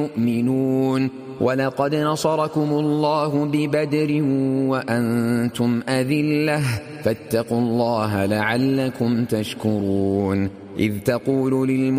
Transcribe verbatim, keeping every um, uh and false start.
مؤمنون ولقد نصركم الله ببدر وأنتم أذلة فاتقوا الله لعلكم تشكرون إذ تقول للمؤمنين